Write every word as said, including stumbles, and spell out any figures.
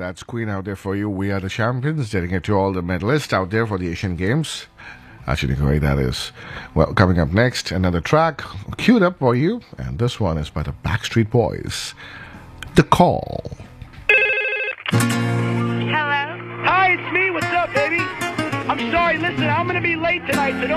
That's Queen out there for you. We are the champions. Dedicated to all the medalists out there for the Asian Games. Actually, great that is. Well, coming up next, another track queued up for you. And this one is by the Backstreet Boys. The Call. Hello? Hi, it's me. What's up, baby? I'm sorry. Listen, I'm going to be late tonight, so don't